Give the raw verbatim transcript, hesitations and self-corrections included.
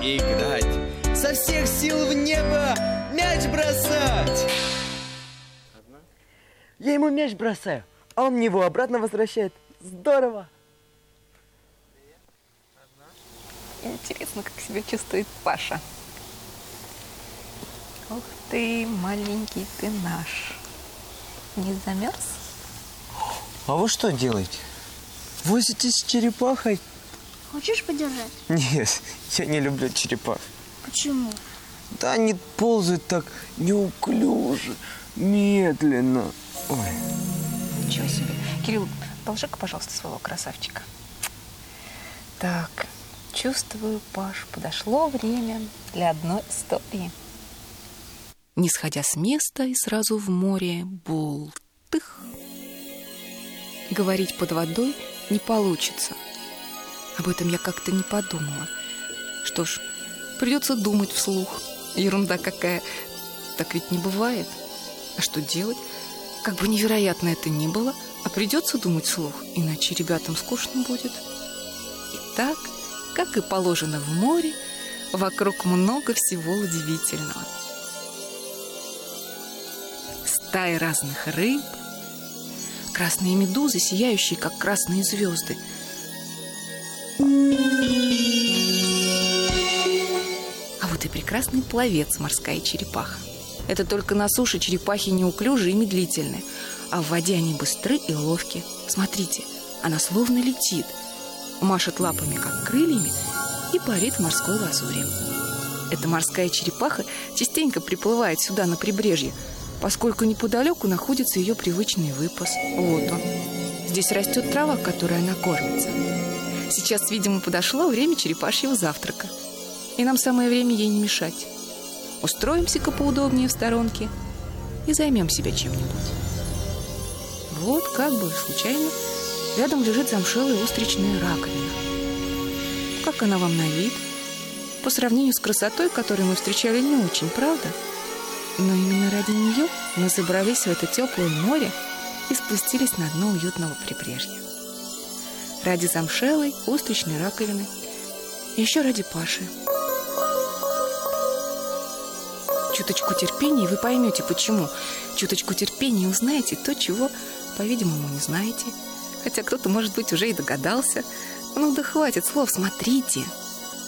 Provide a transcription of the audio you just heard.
играть, со всех сил в небо мяч бросать. Я ему мяч бросаю, а он мне его обратно возвращает. Здорово! Интересно, как себя чувствует Паша. Ух ты, маленький ты наш. Не замерз? А вы что делаете? Возитесь с черепахой? Хочешь подержать? Нет, я не люблю черепах. Почему? Да они ползают так неуклюже, медленно. Ой. Ничего себе. Кирилл, положи-ка, пожалуйста, своего красавчика. Так, чувствую, Паш, подошло время для одной истории. Не сходя с места и сразу в море, бултых. Говорить под водой не получится. Об этом я как-то не подумала. Что ж, придется думать вслух. Ерунда какая. Так ведь не бывает. А что делать? Как бы невероятно это ни было, а придется думать вслух, иначе ребятам скучно будет. Итак, как и положено в море, вокруг много всего удивительного. Стаи разных рыб, красные медузы, сияющие, как красные звезды. А вот и прекрасный пловец, морская черепаха. Это только на суше черепахи неуклюжие и медлительные, а в воде они быстры и ловки. Смотрите, она словно летит, машет лапами, как крыльями, и парит в морской лазури. Эта морская черепаха частенько приплывает сюда, на прибрежье, поскольку неподалеку находится ее привычный выпас. Вот он. Здесь растет трава, которой она кормится. Сейчас, видимо, подошло время черепашьего завтрака, и нам самое время ей не мешать. Устроимся-ка поудобнее в сторонке и займем себя чем-нибудь. Вот, как бы случайно, рядом лежит замшелая устричная раковина. Как она вам на вид? По сравнению с красотой, которую мы встречали, не очень, правда? Но именно ради нее мы забрались в это теплое море и спустились на дно уютного прибрежья. Ради замшелой устричной раковины и еще ради Паши. Чуточку терпения, и вы поймете, почему. Чуточку терпения, и узнаете то, чего, по-видимому, не знаете. Хотя кто-то, может быть, уже и догадался. Ну да хватит слов, смотрите.